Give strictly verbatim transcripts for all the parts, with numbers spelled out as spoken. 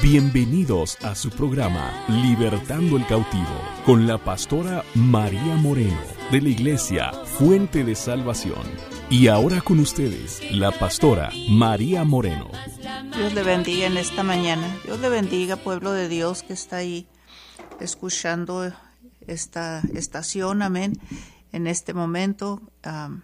Bienvenidos a su programa Libertando el Cautivo con la pastora María Moreno de la Iglesia Fuente de Salvación. Y ahora con ustedes, la pastora María Moreno. Dios le bendiga en esta mañana. Dios le bendiga, pueblo de Dios que está ahí escuchando esta estación. Amén. En este momento, um,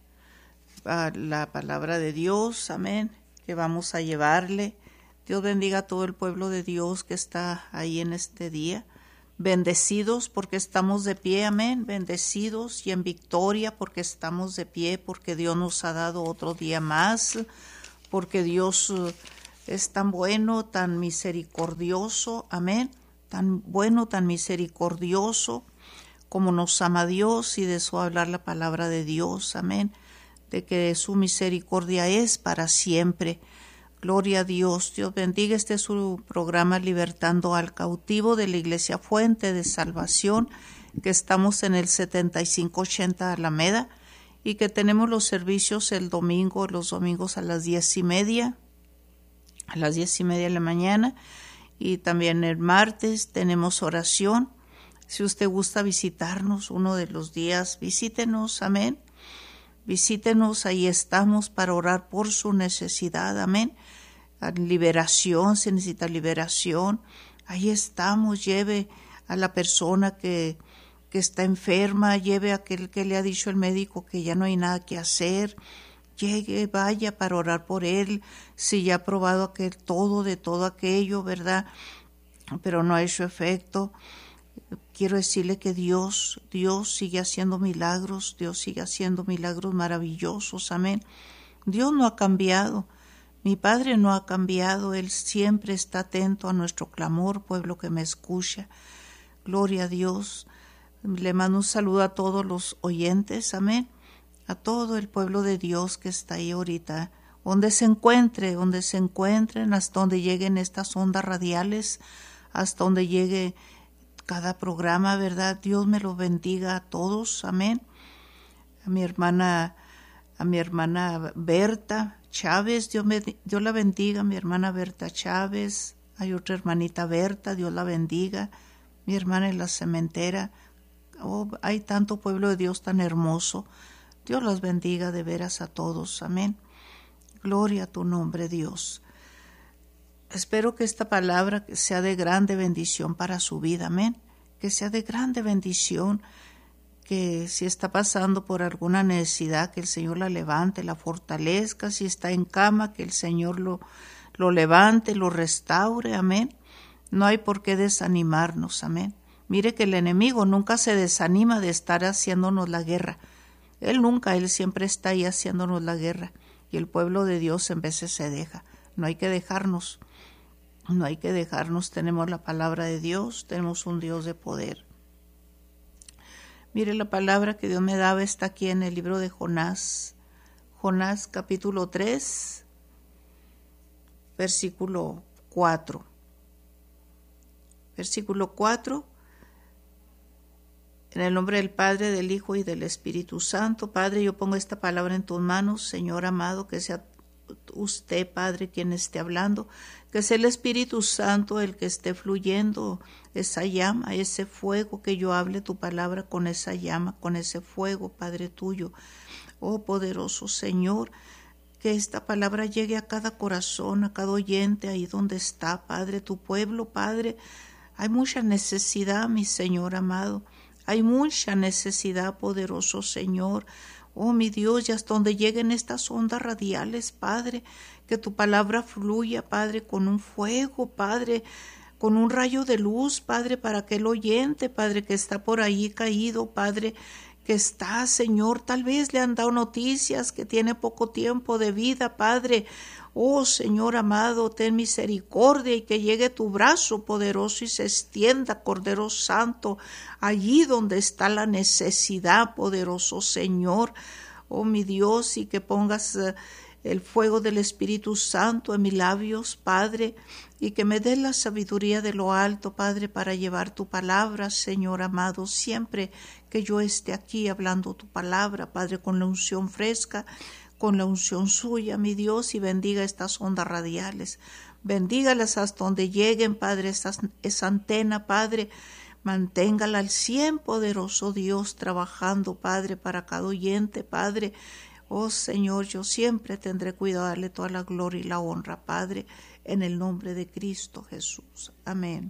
la palabra de Dios, amén, que vamos a llevarle. Dios bendiga a todo el pueblo de Dios que está ahí en este día. Bendecidos porque estamos de pie, amén. Bendecidos y en victoria porque estamos de pie, porque Dios nos ha dado otro día más, porque Dios es tan bueno, tan misericordioso, amén. Tan bueno, tan misericordioso como nos ama Dios, y de eso hablar la palabra de Dios, amén. De que su misericordia es para siempre. Gloria a Dios. Dios bendiga. Este es su programa Libertando al Cautivo de la Iglesia Fuente de Salvación, que estamos en el setenta y cinco ochenta Alameda y que tenemos los servicios el domingo, los domingos a las diez y media, a las diez y media de la mañana, y también el martes tenemos oración. Si usted gusta visitarnos uno de los días, visítenos, amén. Visítenos, ahí estamos para orar por su necesidad, amén. Liberación, se necesita liberación. Ahí estamos, lleve a la persona que, que está enferma, lleve a aquel que le ha dicho el médico que ya no hay nada que hacer. Llegue, vaya para orar por él, si ya ha probado aquel todo de todo aquello, ¿verdad? Pero no ha hecho efecto. Quiero decirle que Dios, Dios sigue haciendo milagros, Dios sigue haciendo milagros maravillosos, amén. Dios no ha cambiado, mi Padre no ha cambiado, Él siempre está atento a nuestro clamor, pueblo que me escucha. Gloria a Dios. Le mando un saludo a todos los oyentes, amén. A todo el pueblo de Dios que está ahí ahorita, donde se encuentre, donde se encuentren, hasta donde lleguen estas ondas radiales, hasta donde llegue cada programa, ¿verdad? Dios me lo bendiga a todos, amén. A mi hermana, a mi hermana Berta Chávez, Dios, me, Dios la bendiga, mi hermana Berta Chávez. Hay otra hermanita Berta, Dios la bendiga. Mi hermana en la cementera. Oh, hay tanto pueblo de Dios tan hermoso. Dios los bendiga de veras a todos, amén. Gloria a tu nombre, Dios. Espero que esta palabra sea de grande bendición para su vida, amén. Que sea de grande bendición, que si está pasando por alguna necesidad, que el Señor la levante, la fortalezca. Si está en cama, que el Señor lo, lo levante, lo restaure, amén. No hay por qué desanimarnos, amén. Mire que el enemigo nunca se desanima de estar haciéndonos la guerra. Él nunca, él siempre está ahí haciéndonos la guerra. Y el pueblo de Dios en veces se deja. No hay que dejarnos. No hay que dejarnos, tenemos la palabra de Dios, tenemos un Dios de poder. Mire, la palabra que Dios me daba está aquí en el libro de Jonás. Jonás capítulo tres, versículo cuatro. Versículo cuatro. En el nombre del Padre, del Hijo y del Espíritu Santo. Padre, yo pongo esta palabra en tus manos, Señor amado, que sea usted, Padre, quien esté hablando, que sea el Espíritu Santo el que esté fluyendo esa llama, ese fuego, que yo hable tu palabra con esa llama, con ese fuego, Padre tuyo. Oh poderoso Señor, que esta palabra llegue a cada corazón, a cada oyente, ahí donde está, Padre, tu pueblo, Padre. Hay mucha necesidad, mi Señor amado, hay mucha necesidad, poderoso Señor. Oh, mi Dios, y hasta donde lleguen estas ondas radiales, Padre, que tu palabra fluya, Padre, con un fuego, Padre, con un rayo de luz, Padre, para aquel oyente, Padre, que está por ahí caído, Padre, que está, Señor, tal vez le han dado noticias que tiene poco tiempo de vida, Padre. Oh, Señor amado, ten misericordia y que llegue tu brazo poderoso y se extienda, Cordero Santo, allí donde está la necesidad, poderoso Señor. Oh, mi Dios, y que pongas uh, el fuego del Espíritu Santo en mis labios, Padre, y que me des la sabiduría de lo alto, Padre, para llevar tu palabra, Señor amado, siempre que yo esté aquí hablando tu palabra, Padre, con la unción fresca, con la unción suya, mi Dios, y bendiga estas ondas radiales. Bendígalas hasta donde lleguen, Padre, esa, esa antena, Padre. Manténgala al cien, poderoso Dios, trabajando, Padre, para cada oyente, Padre. Oh Señor, yo siempre tendré cuidado de darle toda la gloria y la honra, Padre, en el nombre de Cristo Jesús. Amén.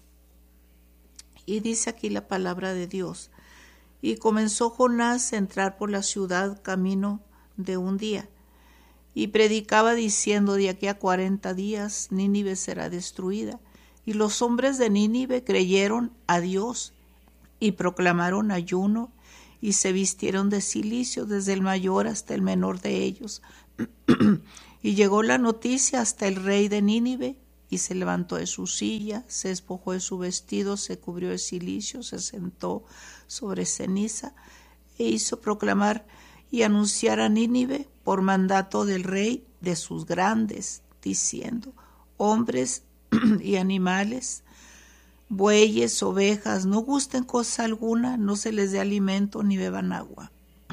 Y dice aquí la palabra de Dios. Y comenzó Jonás a entrar por la ciudad camino de un día. Y predicaba diciendo, de aquí a cuarenta días Nínive será destruida. Y los hombres de Nínive creyeron a Dios y proclamaron ayuno y se vistieron de cilicio desde el mayor hasta el menor de ellos. Y llegó la noticia hasta el rey de Nínive y se levantó de su silla, se despojó de su vestido, se cubrió de cilicio, se sentó sobre ceniza e hizo proclamar y anunciar a Nínive por mandato del rey de sus grandes, diciendo, hombres y animales, bueyes, ovejas, no gusten cosa alguna, no se les dé alimento ni beban agua,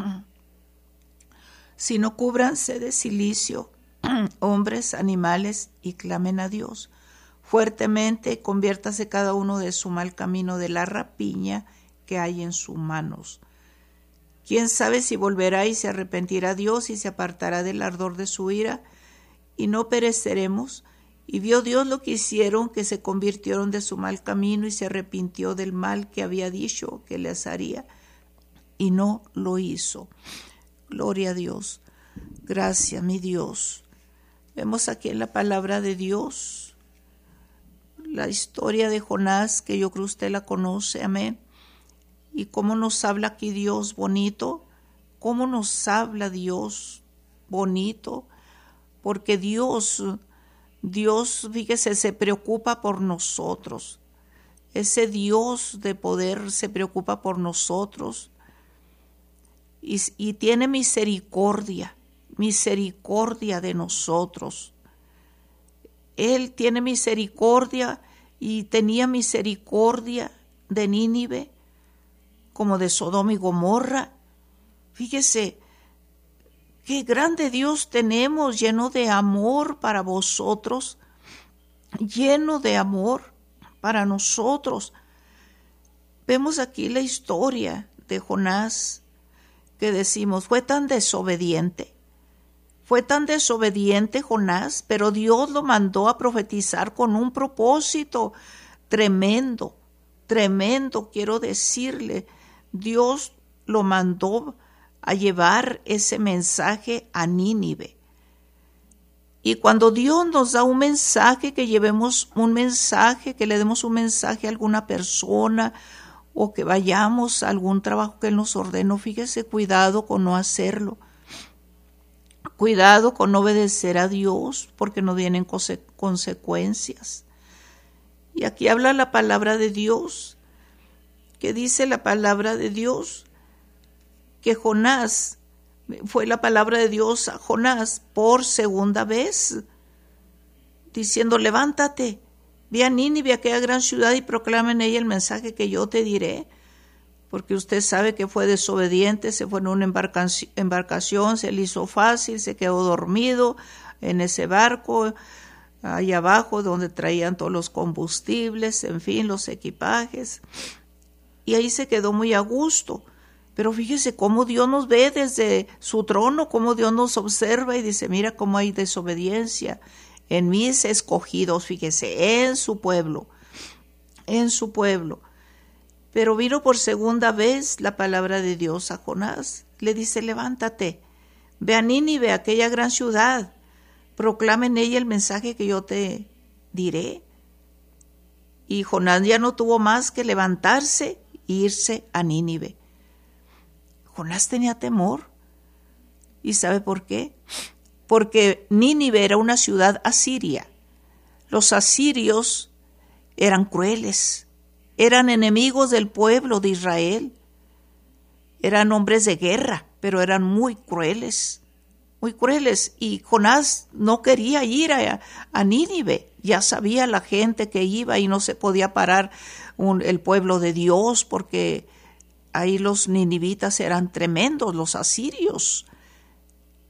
sino cúbranse de cilicio, hombres, animales, y clamen a Dios. Fuertemente conviértase cada uno de su mal camino, de la rapiña que hay en sus manos. ¿Quién sabe si volverá y se arrepentirá Dios y se apartará del ardor de su ira? Y no pereceremos. Y vio Dios lo que hicieron, que se convirtieron de su mal camino y se arrepintió del mal que había dicho que les haría. Y no lo hizo. Gloria a Dios. Gracias, mi Dios. Vemos aquí en la palabra de Dios la historia de Jonás, que yo creo usted la conoce, amén. Y cómo nos habla aquí Dios bonito, cómo nos habla Dios bonito, porque Dios, Dios, fíjese, se preocupa por nosotros. Ese Dios de poder se preocupa por nosotros y, y tiene misericordia, misericordia de nosotros. Él tiene misericordia y tenía misericordia de Nínive, como de Sodoma y Gomorra. Fíjese, qué grande Dios tenemos, lleno de amor para vosotros, lleno de amor para nosotros. Vemos aquí la historia de Jonás, que decimos, fue tan desobediente, fue tan desobediente Jonás, pero Dios lo mandó a profetizar con un propósito tremendo, tremendo, quiero decirle. Dios lo mandó a llevar ese mensaje a Nínive. Y cuando Dios nos da un mensaje, que llevemos un mensaje, que le demos un mensaje a alguna persona o que vayamos a algún trabajo que Él nos ordenó, fíjese, cuidado con no hacerlo. Cuidado con no obedecer a Dios, porque no vienen conse- consecuencias. Y aquí habla la palabra de Dios, que dice la palabra de Dios, que Jonás, fue la palabra de Dios a Jonás por segunda vez, diciendo, levántate, ve a Nínive, aquella gran ciudad, y proclama en ella el mensaje que yo te diré, porque usted sabe que fue desobediente, se fue en una embarcación, embarcación, se le hizo fácil, se quedó dormido en ese barco, ahí abajo donde traían todos los combustibles, en fin, los equipajes, y ahí se quedó muy a gusto. Pero fíjese cómo Dios nos ve desde su trono, cómo Dios nos observa y dice, mira cómo hay desobediencia en mis escogidos, fíjese, en su pueblo, en su pueblo. Pero vino por segunda vez la palabra de Dios a Jonás. Le dice, levántate, ve a Nínive, aquella gran ciudad, proclama en ella el mensaje que yo te diré. Y Jonás ya no tuvo más que levantarse e irse a Nínive. Jonás tenía temor. ¿Y sabe por qué? Porque Nínive era una ciudad asiria. Los asirios eran crueles, eran enemigos del pueblo de Israel, eran hombres de guerra, pero eran muy crueles, muy crueles. Y Jonás no quería ir a, a Nínive, ya sabía la gente que iba y no se podía parar un, el pueblo de Dios, porque ahí los ninivitas eran tremendos, los asirios.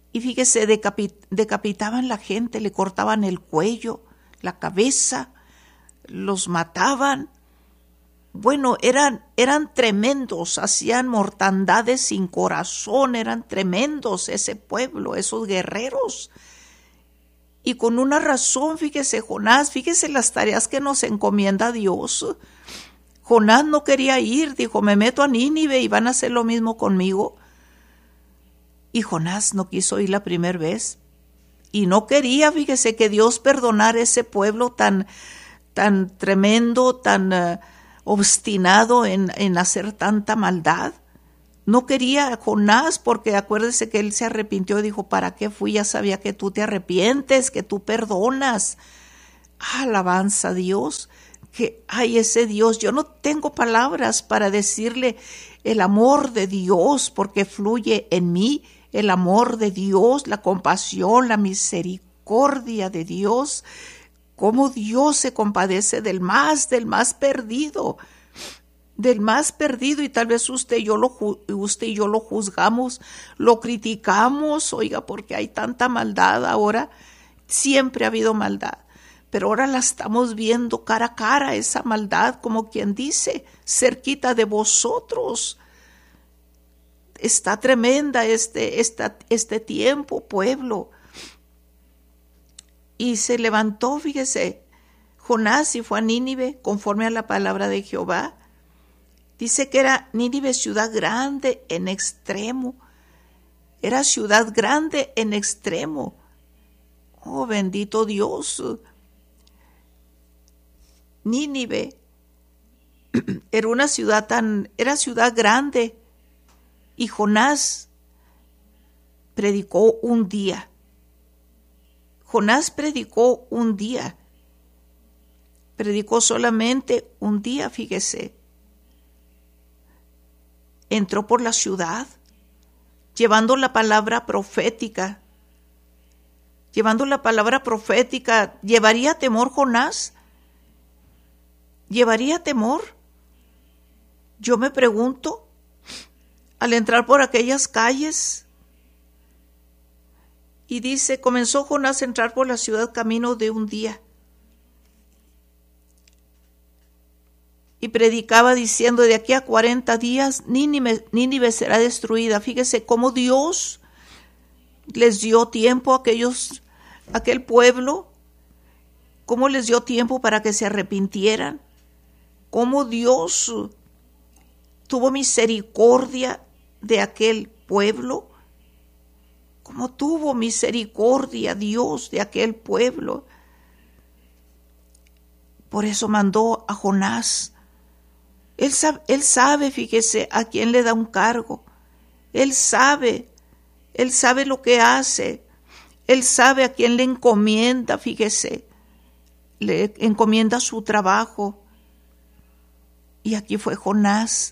y fíjese, decapit, decapitaban la gente, le cortaban el cuello, la cabeza, los mataban. Bueno, eran, eran tremendos, hacían mortandades sin corazón, eran tremendos ese pueblo, esos guerreros. Y con una razón, fíjese, Jonás, fíjese las tareas que nos encomienda Dios. Jonás no quería ir, dijo, me meto a Nínive y van a hacer lo mismo conmigo. Y Jonás no quiso ir la primera vez. Y no quería, fíjese, que Dios perdonara ese pueblo tan, tan tremendo, tan uh, obstinado en, en hacer tanta maldad. No quería Jonás, porque acuérdese que él se arrepintió y dijo, ¿para qué fui? Ya sabía que tú te arrepientes, que tú perdonas. Alabanza a Dios, que hay ese Dios. Yo no tengo palabras para decirle el amor de Dios, porque fluye en mí el amor de Dios, la compasión, la misericordia de Dios. Cómo Dios se compadece del más, del más perdido. del más perdido, y tal vez usted y yo lo usted y yo lo juzgamos, lo criticamos, oiga, porque hay tanta maldad ahora. Siempre ha habido maldad, pero ahora la estamos viendo cara a cara, esa maldad, como quien dice, cerquita de vosotros. Está tremenda este, esta, este tiempo, pueblo. Y se levantó, fíjese, Jonás y fue a Nínive conforme a la palabra de Jehová. Dice que era Nínive ciudad grande en extremo. Era ciudad grande en extremo. Oh, bendito Dios. Nínive era una ciudad tan, era ciudad grande. Y Jonás predicó un día. Jonás predicó un día. Predicó solamente un día, fíjese. Entró por la ciudad, llevando la palabra profética. Llevando la palabra profética, ¿llevaría temor Jonás? ¿Llevaría temor? Yo me pregunto, al entrar por aquellas calles, y dice, comenzó Jonás a entrar por la ciudad camino de un día. Y predicaba diciendo, de aquí a cuarenta días Nínive, Nínive será destruida. Fíjese cómo Dios les dio tiempo a aquellos, a aquel pueblo, cómo les dio tiempo para que se arrepintieran, cómo Dios tuvo misericordia de aquel pueblo, cómo tuvo misericordia Dios de aquel pueblo. Por eso mandó a Jonás. Él sabe, él sabe, fíjese, a quién le da un cargo. Él sabe, él sabe lo que hace. Él sabe a quién le encomienda, fíjese. Le encomienda su trabajo. Y aquí fue Jonás.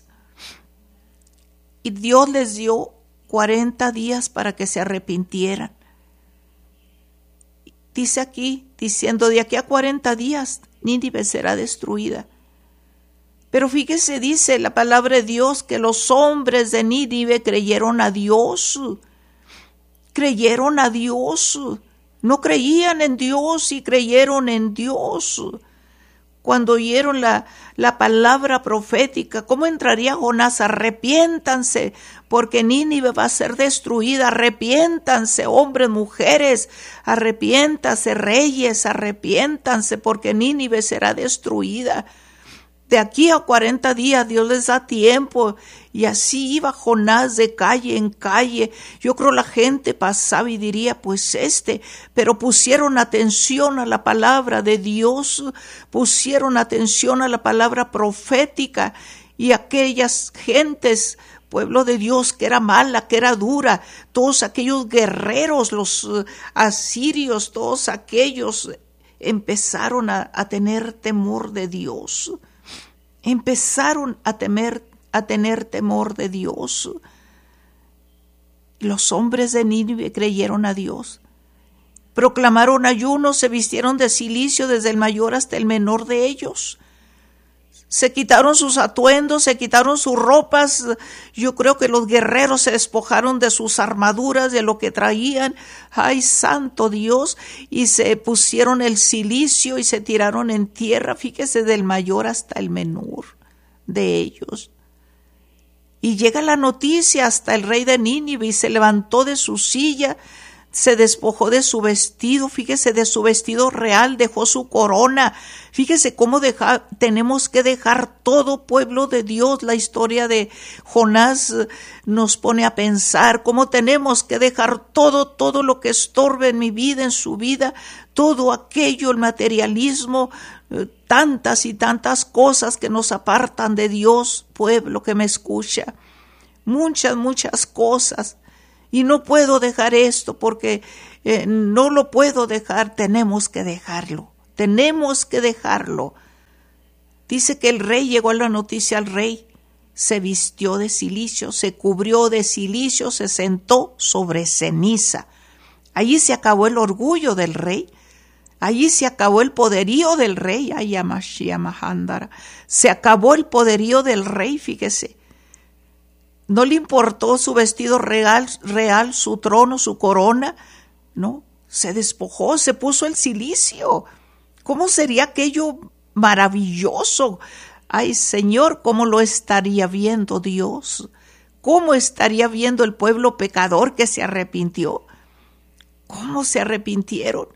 Y Dios les dio cuarenta días para que se arrepintieran. Dice aquí, diciendo, de aquí a cuarenta días, Nínive será destruida. Pero fíjese, dice la palabra de Dios, que los hombres de Nínive creyeron a Dios. Creyeron a Dios. No creían en Dios y creyeron en Dios. Cuando oyeron la, la palabra profética, ¿cómo entraría Jonás? Arrepiéntanse, porque Nínive va a ser destruida. Arrepiéntanse, hombres, mujeres. Arrepiéntanse, reyes. Arrepiéntanse, porque Nínive será destruida. De aquí a cuarenta días Dios les da tiempo. Y así iba Jonás de calle en calle. Yo creo la gente pasaba y diría, pues este, pero pusieron atención a la palabra de Dios, pusieron atención a la palabra profética, y aquellas gentes, pueblo de Dios, que era mala, que era dura, todos aquellos guerreros, los asirios, todos aquellos empezaron a, a tener temor de Dios. Empezaron a temer, a tener temor de Dios. Los hombres de Nínive creyeron a Dios. Proclamaron ayuno, se vistieron de cilicio desde el mayor hasta el menor de ellos. Se quitaron sus atuendos, se quitaron sus ropas. Yo creo que los guerreros se despojaron de sus armaduras, de lo que traían. ¡Ay, santo Dios! Y se pusieron el cilicio y se tiraron en tierra. Fíjese, del mayor hasta el menor de ellos. Y llega la noticia hasta el rey de Nínive y se levantó de su silla, se despojó de su vestido, fíjese, de su vestido real, dejó su corona. Fíjese cómo deja, tenemos que dejar todo, pueblo de Dios. La historia de Jonás nos pone a pensar cómo tenemos que dejar todo, todo lo que estorbe en mi vida, en su vida, todo aquello, el materialismo, tantas y tantas cosas que nos apartan de Dios, pueblo que me escucha. Muchas, muchas cosas. Y no puedo dejar esto porque eh, no lo puedo dejar, tenemos que dejarlo, tenemos que dejarlo. Dice que el rey, llegó a la noticia al rey, se vistió de cilicio, se cubrió de cilicio, se sentó sobre ceniza. Allí se acabó el orgullo del rey, allí se acabó el poderío del rey, ay, Mahandara, se acabó el poderío del rey, fíjese. No le importó su vestido real, real, su trono, su corona, no, se despojó, se puso el cilicio. ¿Cómo sería aquello maravilloso? Ay, Señor, ¿cómo lo estaría viendo Dios? ¿Cómo estaría viendo el pueblo pecador que se arrepintió? ¿Cómo se arrepintieron?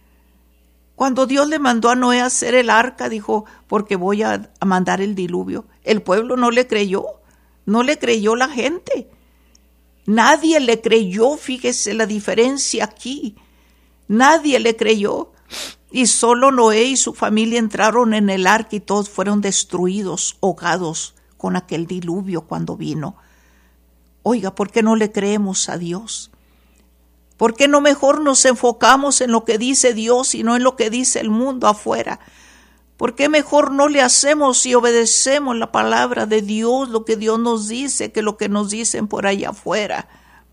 Cuando Dios le mandó a Noé a hacer el arca, dijo, porque voy a mandar el diluvio. El pueblo no le creyó. No le creyó la gente. Nadie le creyó, fíjese la diferencia aquí. Nadie le creyó. Y solo Noé y su familia entraron en el arca y todos fueron destruidos, ahogados con aquel diluvio cuando vino. Oiga, ¿por qué no le creemos a Dios? ¿Por qué no mejor nos enfocamos en lo que dice Dios y no en lo que dice el mundo afuera? ¿Por qué mejor no le hacemos y obedecemos la palabra de Dios, lo que Dios nos dice, que lo que nos dicen por allá afuera?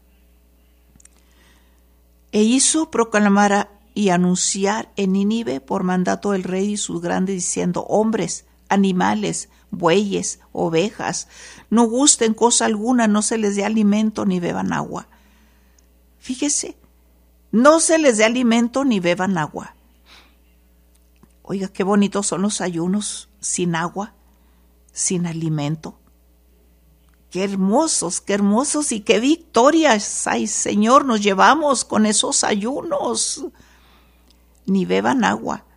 E hizo proclamar y anunciar en Nínive por mandato del rey y sus grandes, diciendo, hombres, animales, bueyes, ovejas, no gusten cosa alguna, no se les dé alimento ni beban agua. Fíjese, no se les dé alimento ni beban agua. Oiga, qué bonitos son los ayunos sin agua, sin alimento. Qué hermosos, qué hermosos y qué victorias, ay Señor, nos llevamos con esos ayunos. Ni beban agua,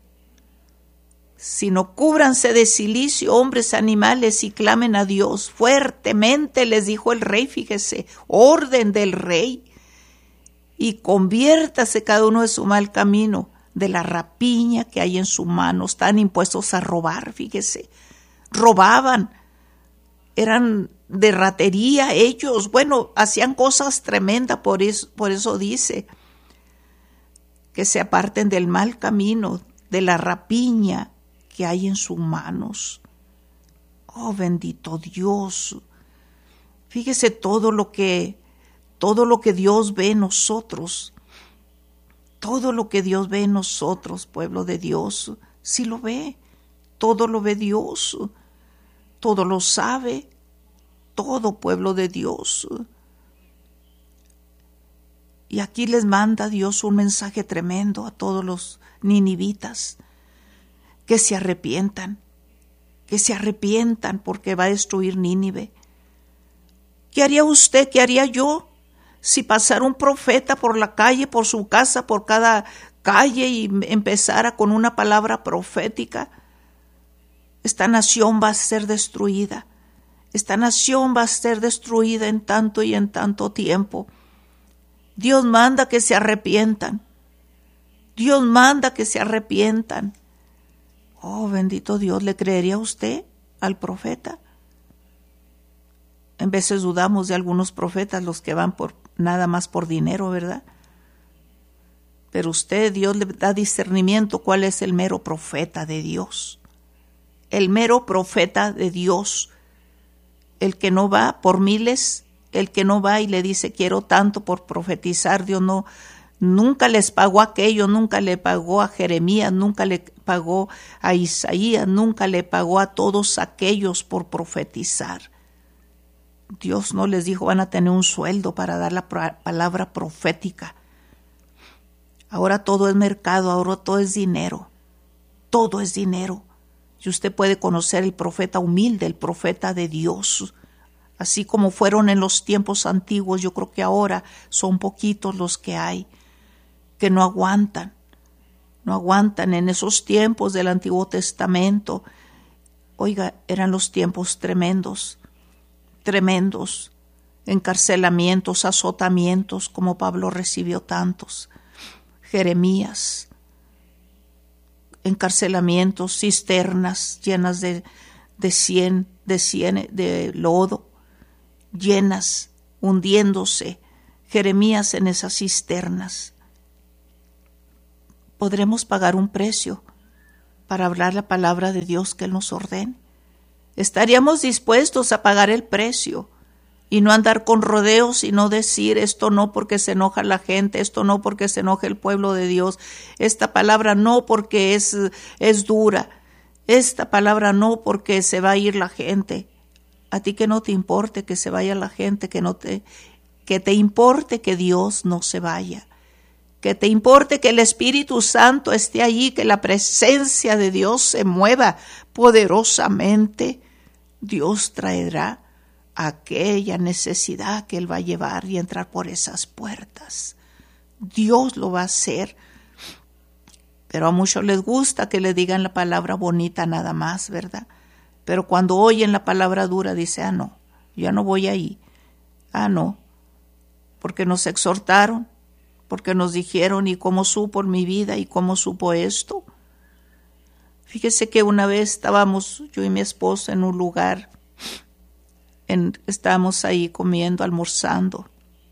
sino cúbranse de cilicio, hombres, animales, y clamen a Dios. Fuertemente les dijo el rey, fíjese, orden del rey, y conviértase cada uno de su mal camino, de la rapiña que hay en su mano. Están impuestos a robar, fíjese, robaban, eran de ratería ellos, bueno, hacían cosas tremendas, por eso, por eso dice que se aparten del mal camino, de la rapiña que hay en sus manos. Oh, bendito Dios, fíjese todo lo que, todo lo que Dios ve en nosotros. Todo lo que Dios ve en nosotros, pueblo de Dios, sí lo ve, todo lo ve Dios, todo lo sabe, todo, pueblo de Dios. Y aquí les manda Dios un mensaje tremendo a todos los ninivitas, que se arrepientan, que se arrepientan porque va a destruir Nínive. ¿Qué haría usted? ¿Qué haría yo? Si pasara un profeta por la calle, por su casa, por cada calle y empezara con una palabra profética, esta nación va a ser destruida. Esta nación va a ser destruida en tanto y en tanto tiempo. Dios manda que se arrepientan. Dios manda que se arrepientan. Oh, bendito Dios, ¿le creería usted al profeta? En veces dudamos de algunos profetas, los que van por nada más por dinero, ¿verdad? Pero usted, Dios le da discernimiento cuál es el mero profeta de Dios. El mero profeta de Dios. El que no va por miles, el que no va y le dice quiero tanto por profetizar, Dios no, Nunca les pagó a aquellos, nunca le pagó a Jeremías, nunca le pagó a Isaías, nunca le pagó a todos aquellos por profetizar. Dios no les dijo van a tener un sueldo para dar la palabra profética. Ahora todo es mercado, ahora todo es dinero. Todo es dinero. Y usted puede conocer el profeta humilde, el profeta de Dios. Así como fueron en los tiempos antiguos, yo creo que ahora son poquitos los que hay, que no aguantan. No aguantan en esos tiempos del Antiguo Testamento. Oiga, eran los tiempos tremendos, tremendos. Encarcelamientos, azotamientos, como Pablo recibió tantos. Jeremías, encarcelamientos, cisternas llenas de, de cien, de cien, de lodo, llenas, hundiéndose, Jeremías en esas cisternas. ¿Podremos pagar un precio para hablar la palabra de Dios que Él nos ordene? ¿Estaríamos dispuestos a pagar el precio y no andar con rodeos y no decir esto no porque se enoja la gente, esto no porque se enoja el pueblo de Dios, esta palabra no porque es, es dura, esta palabra no porque se va a ir la gente? A ti que no te importe que se vaya la gente, que no te, que te importe que Dios no se vaya, que te importe que el Espíritu Santo esté allí, que la presencia de Dios se mueva poderosamente. Dios traerá aquella necesidad que Él va a llevar y entrar por esas puertas. Dios lo va a hacer. Pero a muchos les gusta que le digan la palabra bonita nada más, ¿verdad? Pero cuando oyen la palabra dura, dice, ah, no, ya no voy ahí. Ah, no, porque nos exhortaron, porque nos dijeron, ¿y cómo supo mi vida? ¿Y cómo supo esto? Fíjese que una vez estábamos, yo y mi esposo, en un lugar, en, estábamos ahí comiendo, almorzando.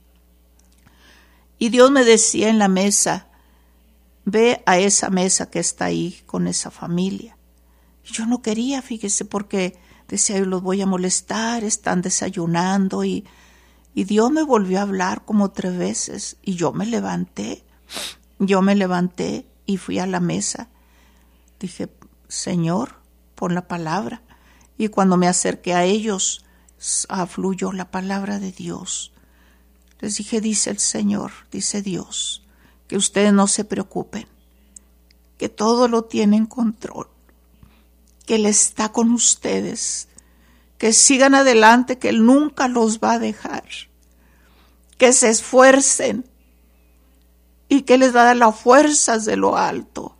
Y Dios me decía en la mesa, ve a esa mesa que está ahí con esa familia. Yo no quería, fíjese, porque decía, yo los voy a molestar, están desayunando. Y, y Dios me volvió a hablar como tres veces. Y yo me levanté, yo me levanté y fui a la mesa. Dije, Señor, pon la palabra. Y cuando me acerqué a ellos, afluyó la palabra de Dios. Les dije, dice el Señor, dice Dios, que ustedes no se preocupen, que todo lo tiene en control, que Él está con ustedes, que sigan adelante, que Él nunca los va a dejar, que se esfuercen y que les va a dar las fuerzas de lo alto.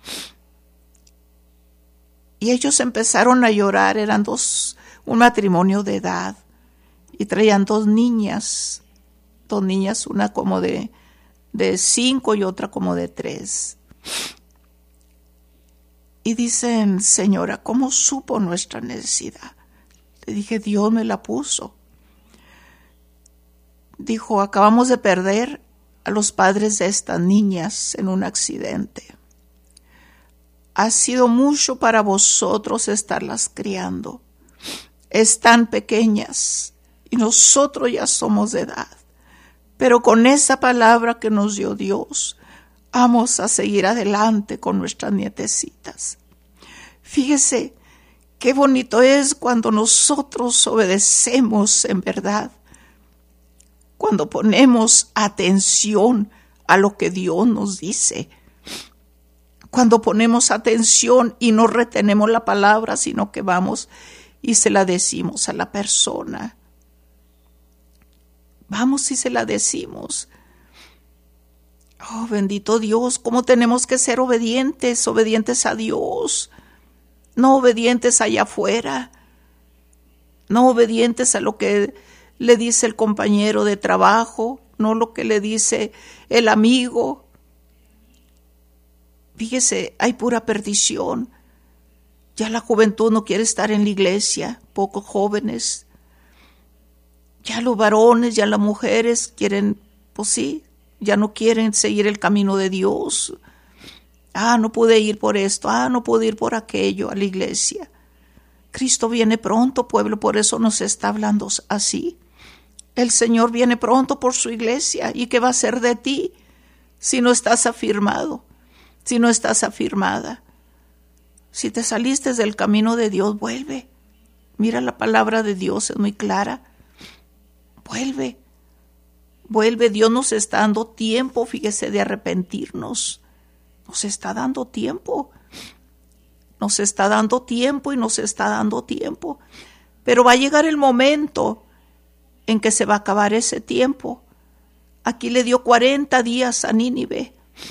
Y ellos empezaron a llorar, eran dos, un matrimonio de edad, y traían dos niñas, dos niñas, una como de, de cinco y otra como de tres. Y dicen, señora, ¿cómo supo nuestra necesidad? Le dije, Dios me la puso. Dijo, acabamos de perder a los padres de estas niñas en un accidente. Ha sido mucho para vosotros estarlas criando. Están pequeñas y nosotros ya somos de edad. Pero con esa palabra que nos dio Dios, vamos a seguir adelante con nuestras nietecitas. Fíjese qué bonito es cuando nosotros obedecemos en verdad, cuando ponemos atención a lo que Dios nos dice, cuando ponemos atención y no retenemos la palabra, sino que vamos y se la decimos a la persona. Vamos y se la decimos. Oh, bendito Dios, cómo tenemos que ser obedientes, obedientes a Dios, no obedientes allá afuera, no obedientes a lo que le dice el compañero de trabajo, no lo que le dice el amigo. Fíjese, hay pura perdición. Ya la juventud no quiere estar en la iglesia, pocos jóvenes. Ya los varones, ya las mujeres quieren, pues sí, ya no quieren seguir el camino de Dios. Ah, no pude ir por esto, ah, no pude ir por aquello a la iglesia. Cristo viene pronto, pueblo, por eso nos está hablando así. El Señor viene pronto por su iglesia. ¿Y qué va a hacer de ti? si no estás afirmado, si no estás afirmada. Si te saliste del camino de Dios, vuelve. Mira, la palabra de Dios es muy clara. Vuelve, vuelve. Dios nos está dando tiempo, fíjese, de arrepentirnos. Nos está dando tiempo. Nos está dando tiempo y nos está dando tiempo. Pero va a llegar el momento en que se va a acabar ese tiempo. Aquí le dio cuarenta días a Nínive.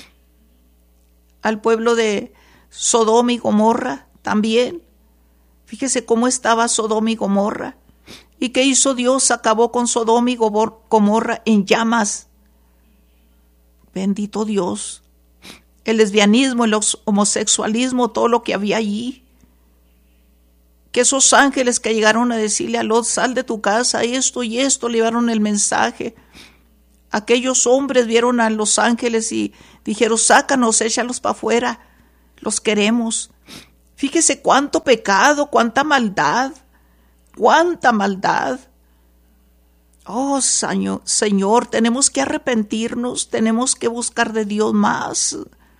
Al pueblo de Sodoma y Gomorra también. Fíjese cómo estaba Sodoma y Gomorra. ¿Y qué hizo Dios? Acabó con Sodoma y Gomorra en llamas. Bendito Dios. El lesbianismo, el homosexualismo, todo lo que había allí. Que esos ángeles que llegaron a decirle a Lot, sal de tu casa, esto y esto, le llevaron el mensaje. Aquellos hombres vieron a los ángeles y dijeron, sácanos, échalos para afuera, los queremos. Fíjese cuánto pecado, cuánta maldad, cuánta maldad. Oh, Señor, Señor, tenemos que arrepentirnos, tenemos que buscar de Dios más.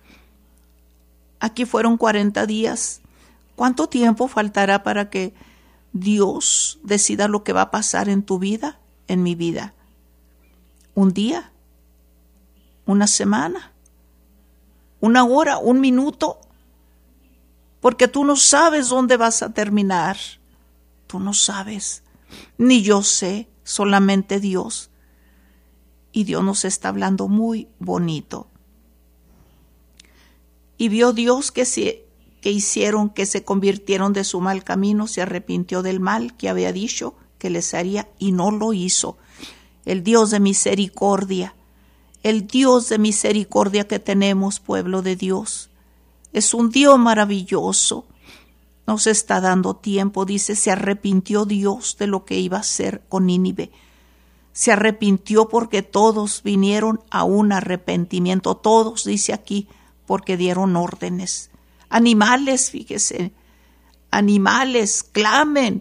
Aquí fueron cuarenta días. ¿Cuánto tiempo faltará para que Dios decida lo que va a pasar en tu vida, en mi vida? ¿Un día? ¿Una semana? ¿Una hora? ¿Un minuto? Porque tú no sabes dónde vas a terminar. Tú no sabes. Ni yo sé, solamente Dios. Y Dios nos está hablando muy bonito. Y vio Dios que, se, que hicieron, que se convirtieron de su mal camino, se arrepintió del mal que había dicho que les haría y no lo hizo. El Dios de misericordia, el Dios de misericordia que tenemos, pueblo de Dios, es un Dios maravilloso. Nos está dando tiempo, dice, se arrepintió Dios de lo que iba a hacer con Nínive. Se arrepintió porque todos vinieron a un arrepentimiento, todos, dice aquí, porque dieron órdenes. Animales, fíjese, animales, clamen.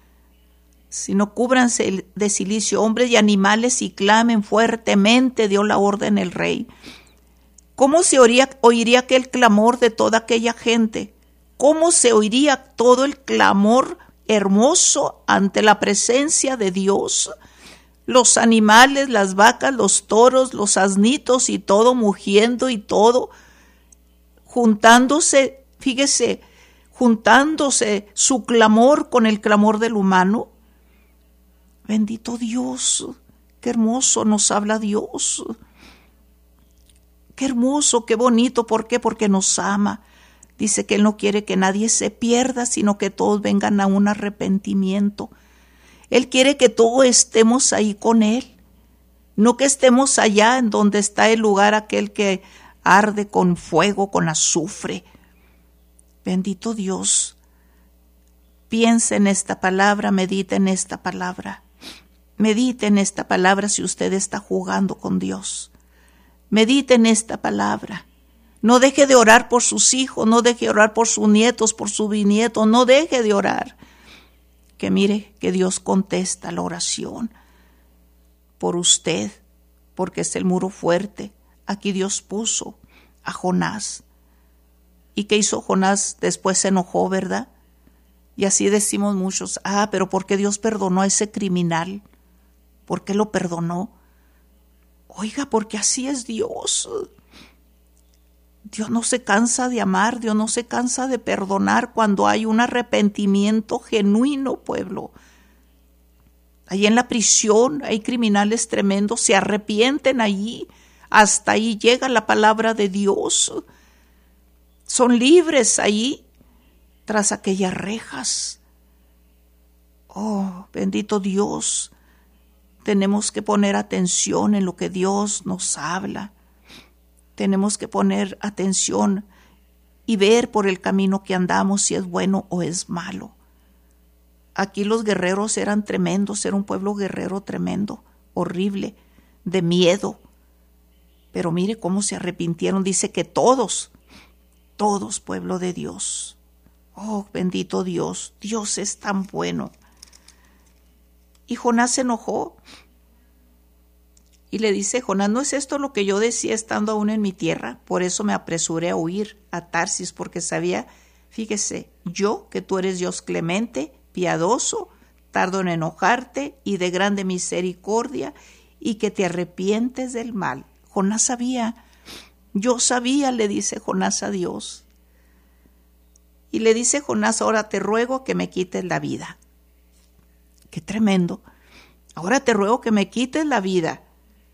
Si no cúbranse de silicio, hombres y animales, y clamen fuertemente, dio la orden el rey. ¿Cómo se oiría, oiría aquel clamor de toda aquella gente? ¿Cómo se oiría todo el clamor hermoso ante la presencia de Dios? Los animales, las vacas, los toros, los asnitos y todo mugiendo y todo juntándose, fíjese, juntándose su clamor con el clamor del humano. Bendito Dios, qué hermoso nos habla Dios. Qué hermoso, qué bonito. ¿Por qué? Porque nos ama. Dice que Él no quiere que nadie se pierda, sino que todos vengan a un arrepentimiento. Él quiere que todos estemos ahí con Él. No que estemos allá en donde está el lugar aquel que arde con fuego, con azufre. Bendito Dios. Piensa en esta palabra, medita en esta palabra. Medite en esta palabra si usted está jugando con Dios. Medite en esta palabra. No deje de orar por sus hijos, no deje de orar por sus nietos, por sus bisnietos, no deje de orar. Que mire que Dios contesta la oración por usted, porque es el muro fuerte. Aquí Dios puso a Jonás. ¿Y qué hizo Jonás? Después se enojó, ¿verdad? Y así decimos muchos, ah, pero ¿por qué Dios perdonó a ese criminal? ¿Por qué lo perdonó? Oiga, porque así es Dios. Dios no se cansa de amar, Dios no se cansa de perdonar cuando hay un arrepentimiento genuino, pueblo. Allí en la prisión hay criminales tremendos, se arrepienten allí, hasta ahí llega la palabra de Dios. Son libres ahí, tras aquellas rejas. Oh, bendito Dios. Tenemos que poner atención en lo que Dios nos habla. Tenemos que poner atención y ver por el camino que andamos si es bueno o es malo. Aquí los guerreros eran tremendos, era un pueblo guerrero tremendo, horrible, de miedo. Pero mire cómo se arrepintieron, dice que todos, todos, pueblo de Dios. Oh, bendito Dios, Dios es tan bueno. Y Jonás se enojó Y le dice Jonás, ¿no es esto lo que yo decía estando aún en mi tierra? Por eso me apresuré a huir a Tarsis, porque sabía, fíjese, yo que tú eres Dios clemente, piadoso, tardo en enojarte y de grande misericordia, y que te arrepientes del mal. Jonás sabía, yo sabía, le dice Jonás a Dios. Y le dice Jonás, ahora te ruego que me quites la vida. Qué tremendo. Ahora te ruego que me quites la vida.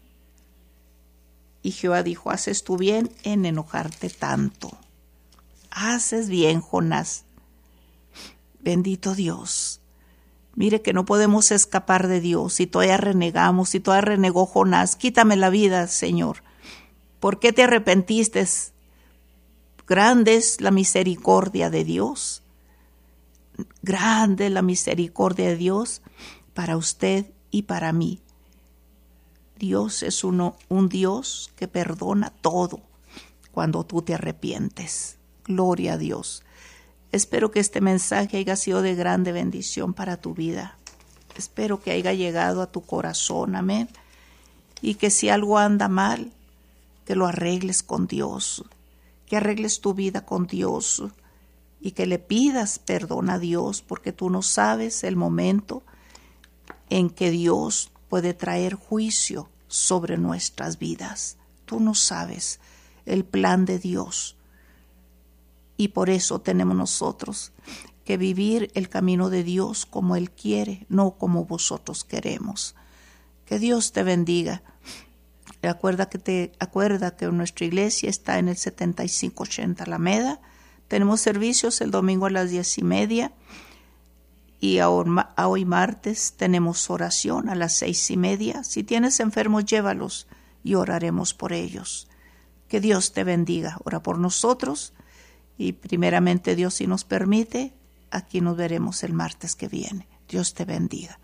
Y Jehová dijo, haces tú bien en enojarte tanto. Haces bien, Jonás. Bendito Dios. Mire que no podemos escapar de Dios. Si todavía renegamos, si todavía renegó Jonás, quítame la vida, Señor. ¿Por qué te arrepentiste? Grande es la misericordia de Dios. Grande es la misericordia de Dios para usted y para mí. Dios es uno, un Dios que perdona todo cuando tú te arrepientes. Gloria a Dios. Espero que este mensaje haya sido de grande bendición para tu vida. Espero que haya llegado a tu corazón, amén. Y que si algo anda mal, que lo arregles con Dios. Que arregles tu vida con Dios. Y que le pidas perdón a Dios, porque tú no sabes el momento en que Dios puede traer juicio sobre nuestras vidas. Tú no sabes el plan de Dios. Y por eso tenemos nosotros que vivir el camino de Dios como Él quiere, no como vosotros queremos. Que Dios te bendiga. Acuerda que, te, acuerda que nuestra iglesia está en el setenta y cinco ochenta Alameda. Tenemos servicios el domingo a las diez y media. Y a hoy martes tenemos oración a las seis y media. Si tienes enfermos, llévalos y oraremos por ellos. Que Dios te bendiga. Ora por nosotros y primeramente Dios, si nos permite, aquí nos veremos el martes que viene. Dios te bendiga.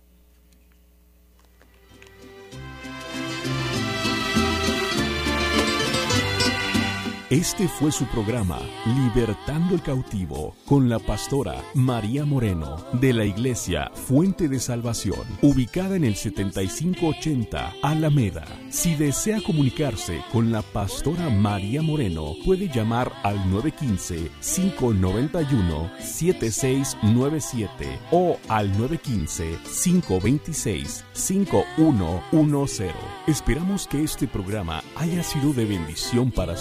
Este fue su programa, Libertando el Cautivo, con la pastora María Moreno, de la iglesia Fuente de Salvación, ubicada en el setenta y cinco ochenta Alameda. Si desea comunicarse con la pastora María Moreno, puede llamar al nueve uno cinco, cinco nueve uno, siete seis nueve siete o al nueve uno cinco, cinco dos seis, cinco uno uno cero. Esperamos que este programa haya sido de bendición para su